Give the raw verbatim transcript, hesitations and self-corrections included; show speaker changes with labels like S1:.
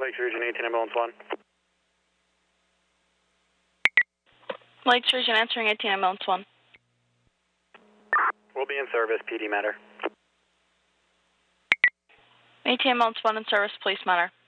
S1: Lake Region eighteen Ambulance one.
S2: Lake Region answering eighteen Ambulance one.
S1: We'll be in service, P D matter.
S2: eighteen Ambulance one in service, police matter.